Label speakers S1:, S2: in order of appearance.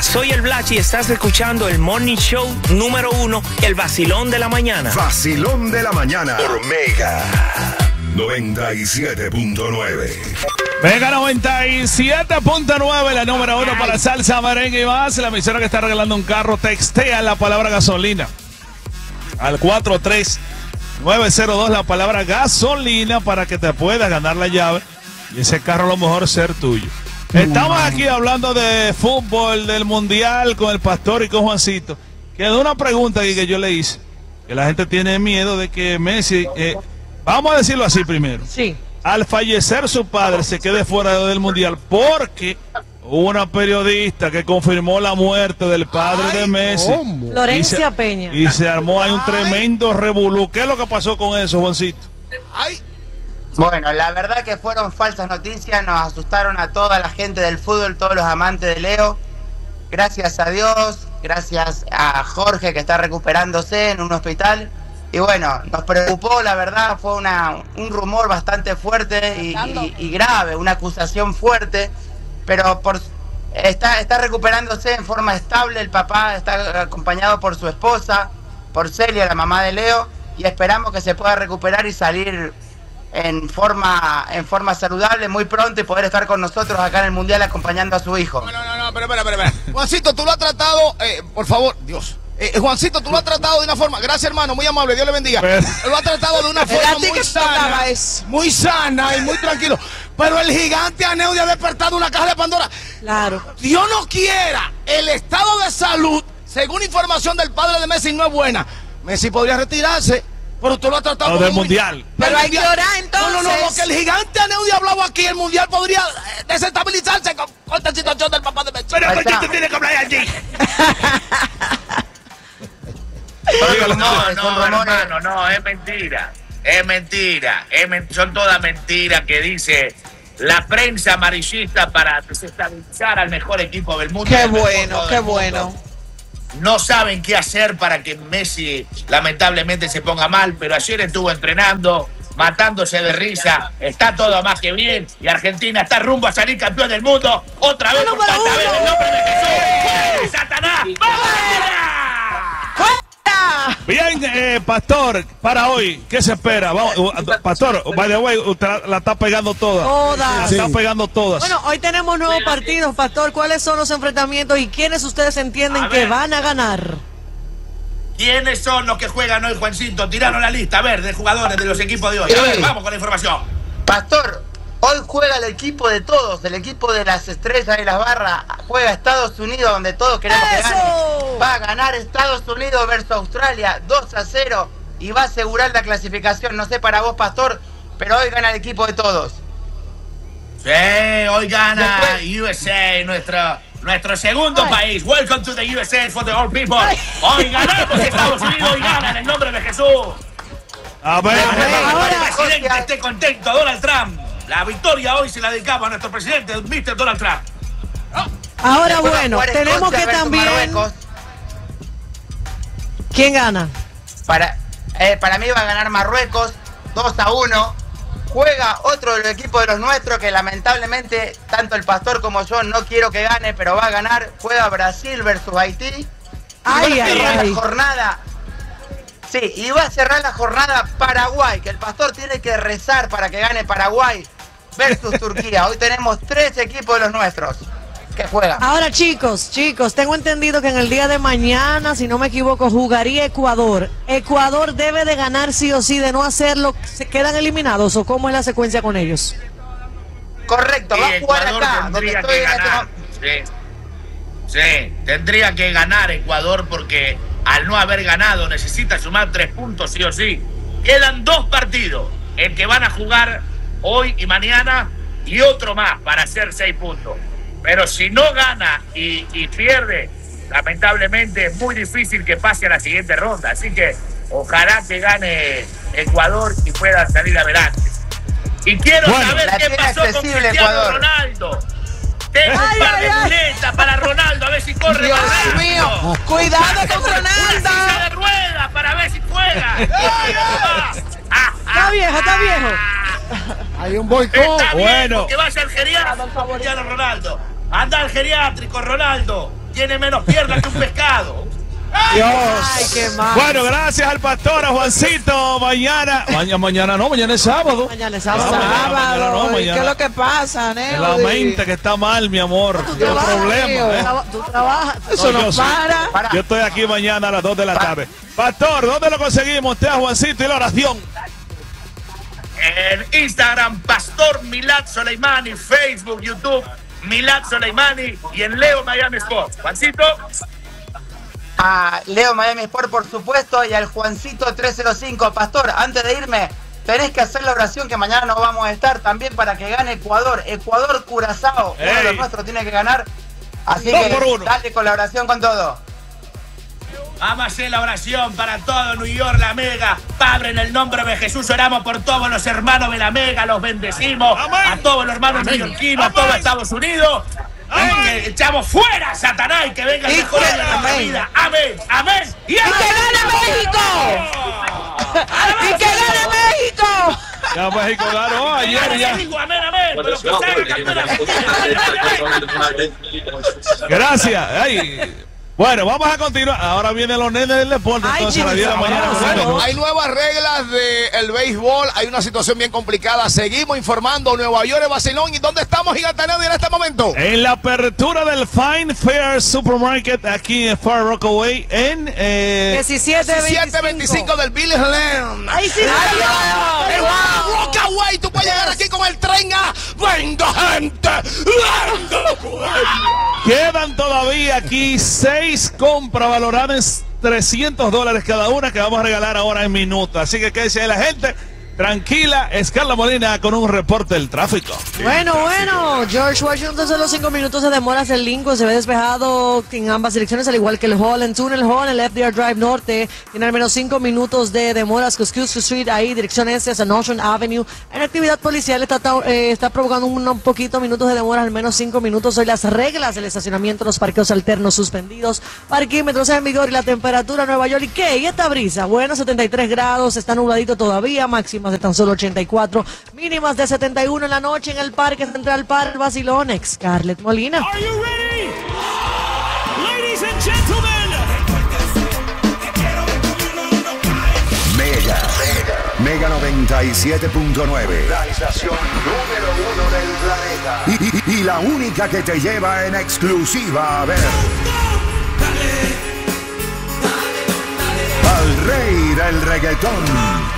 S1: Soy el Blachi y estás escuchando el Morning Show número 1, el vacilón de la mañana.
S2: Vacilón de la mañana por Mega 97.9.
S3: Mega 97.9, la número 1 para salsa, merengue y más. La emisora que está regalando un carro, textea la palabra gasolina al 43902, la palabra gasolina, para que te puedas ganar la llave y ese carro a lo mejor ser tuyo. Estamos aquí hablando de fútbol, del mundial, con el pastor y con Juancito. Quedó una pregunta aquí que yo le hice, que la gente tiene miedo de que Messi, vamos a decirlo así primero.
S4: Sí.
S3: Al fallecer su padre se quede fuera del mundial porque hubo una periodista que confirmó la muerte del padre de Messi.
S4: Florencia Peña.
S3: Y se armó ahí un tremendo revolú. ¿Qué es lo que pasó con eso, Juancito?
S5: Bueno, la verdad que fueron falsas noticias, nos asustaron a toda la gente del fútbol, todos los amantes de Leo. Gracias a Dios, gracias a Jorge que está recuperándose en un hospital. Y bueno, nos preocupó, la verdad, fue un rumor bastante fuerte y grave, una acusación fuerte, pero está recuperándose en forma estable. El papá está acompañado por su esposa, por Celia, la mamá de Leo, y esperamos que se pueda recuperar y salir en forma saludable muy pronto y poder estar con nosotros acá en el Mundial acompañando a su hijo.
S6: No, espera. Juancito, tú lo has tratado, por favor, Dios. Juancito, tú lo has tratado de una forma, gracias hermano, muy amable, Dios le bendiga. Lo has tratado de una forma muy sana y muy tranquilo. Pero el gigante Aneudia ha despertado una caja de Pandora.
S4: Claro.
S6: Dios no quiera, el estado de salud, según información del padre de Messi, no es buena. Messi podría retirarse, pero tú lo has tratado
S3: del mundial.
S4: Pero hay que orar entonces.
S6: No, lo que el gigante Aneudia hablaba aquí, el mundial podría desestabilizarse con esta situación del papá de Messi.
S3: Pero ¿por qué tú tienes que hablar allí?
S7: No, hermano, es mentira. Son todas mentiras que dice la prensa amarillista para desestabilizar al mejor equipo del mundo.
S4: Qué bueno.
S7: No saben qué hacer para que Messi lamentablemente se ponga mal, pero ayer estuvo entrenando, matándose de risa, está todo más que bien y Argentina está rumbo a salir campeón del mundo otra vez por cuarta vez en el nombre de Jesús. ¡Satanás! ¡Vamos!
S3: Bien, Pastor, para hoy, ¿qué se espera? Vamos, Pastor, by the way, usted la está pegando todas. La está pegando todas.
S4: Bueno, hoy tenemos nuevos partidos, Pastor. ¿Cuáles son los enfrentamientos y quiénes ustedes entienden que van a ganar?
S7: ¿Quiénes son los que juegan hoy, Juancito? Tiraron la lista, a ver, de jugadores de los equipos de hoy. A ver, vamos con la información.
S5: Pastor, hoy juega el equipo de todos, el equipo de las estrellas y las barras. Juega Estados Unidos, donde todos queremos que gane. Va a ganar Estados Unidos versus Australia 2-0 y va a asegurar la clasificación. No sé para vos, Pastor, pero hoy gana el equipo de todos.
S7: Sí, hoy gana USA, nuestro segundo país. Welcome to the USA for the all people. Hoy ganamos Estados Unidos y gana en el nombre de Jesús.
S3: A ver,
S7: ahora el presidente esté contento, Donald Trump. La victoria hoy se la dedicamos a nuestro presidente, Mr. Donald Trump.
S4: Ahora bueno, tenemos que también... Marruecos. ¿Quién gana?
S5: Para mí va a ganar Marruecos 2-1. Juega otro del equipo de los nuestros que lamentablemente tanto el Pastor como yo no quiero que gane, pero va a ganar. Juega Brasil versus Haití. La jornada. Sí, y va a cerrar la jornada Paraguay, que el Pastor tiene que rezar para que gane Paraguay versus Turquía. Hoy tenemos 3 equipos de los nuestros que juegan.
S4: Ahora chicos, tengo entendido que en el día de mañana, si no me equivoco, jugaría Ecuador. Ecuador debe de ganar sí o sí, de no hacerlo, ¿se quedan eliminados o cómo es la secuencia con ellos?
S5: Correcto, va a jugar acá, donde estoy
S7: en Sí, tendría que ganar Ecuador porque al no haber ganado necesita sumar 3 puntos sí o sí. Quedan 2 partidos, el que van a jugar hoy y mañana y otro más para hacer 6 puntos. Pero si no gana y pierde, lamentablemente es muy difícil que pase a la siguiente ronda. Así que ojalá que gane Ecuador y puedan salir adelante. Y quiero saber qué pasó con Cristiano Ronaldo. Tengo un par de muletas para Ronaldo, a ver si corre más rápido.
S4: Dios mío, cuidado con Ronaldo.
S7: Una silla de ruedas para ver si juega.
S4: Está viejo.
S6: Hay un boicot.
S7: Bueno. Que vaya al geriátrico, Ronaldo. Anda al geriátrico, Ronaldo. tiene menos piernas que un pescado.
S3: Dios.
S4: Ay, qué mal.
S3: Bueno, gracias al pastor, a Juancito. Mañana es sábado.
S4: Mañana es sábado.
S3: Mañana no,
S8: ¿Y qué es lo que pasa,
S3: es la mente que está mal, mi amor. Tiene problemas.
S4: Tú trabajas.
S8: Eso no
S3: yo
S8: para.
S3: Yo estoy aquí mañana a las 2 de la tarde. Pastor, ¿dónde lo conseguimos? Usted a Juancito y la oración.
S7: En Instagram, Pastor Milad Soleimani, Facebook, YouTube, Milad Soleimani y en Leo Miami Sports. Juancito.
S5: A Leo Miami Sport, por supuesto, y al Juancito 305. Pastor, antes de irme, tenés que hacer la oración que mañana no vamos a estar también para que gane Ecuador. Ecuador, Curazao, uno de los nuestros tiene que ganar. Así que dale con la oración con todo.
S7: Vamos a hacer la oración para todo New York, la Mega. Padre, en el nombre de Jesús oramos por todos los hermanos de la Mega, los bendecimos. Amén. A todos los hermanos neoyorquinos, a todo Estados Unidos. Que echamos fuera a Satanás y que venga el mejor de la vida. Amén, amén.
S8: ¡Y que gane México! ¡Y que gane México!
S3: Ya México ganó ayer ya.
S7: Amén, amén. Pero que
S3: gracias. Ay. Bueno, vamos a continuar. Ahora vienen los nenes del deporte. Entonces, a las 10 de la mañana.
S6: Hay nuevas reglas del béisbol. Hay una situación bien complicada. Seguimos informando. Nueva York, Basilón. ¿Y dónde estamos, Gigantaneo, en este momento?
S3: En la apertura del Fine Fair Supermarket aquí en Far Rockaway en
S6: 1725 del Billy Land.
S4: Ahí sí.
S6: En Rockaway. Tú puedes llegar aquí con el tren a ¡venga, gente! ¡Venga!
S3: Quedan todavía aquí 6 compras valoradas en $300 cada una que vamos a regalar ahora en minutos. Así que quédese ahí la gente. Tranquila, es Carla Molina con un reporte del tráfico.
S4: Bueno, George Washington, solo 5 minutos de demora hacia el Lincoln, se ve despejado en ambas direcciones, al igual que el Holland Tunnel Hall, el FDR Drive Norte, tiene al menos 5 minutos de demoras, Kosciuszko Street, ahí, dirección este, hacia Nostrand Avenue. En actividad policial está provocando un poquito minutos de demora, al menos 5 minutos. Hoy las reglas del estacionamiento, los parqueos alternos suspendidos, parquímetros en vigor y la temperatura en Nueva York. ¿Y qué? ¿Y esta brisa? Bueno, 73 grados, está nubladito todavía, máxima de tan solo 84, mínimas de 71 en la noche en el Parque Central Park Basilón. Scarlett Molina.
S9: Are you ready? Ladies and gentlemen.
S2: Mega 97.9. La estación número 1 del planeta. Y la única que te lleva en exclusiva a ver al rey del reggaetón.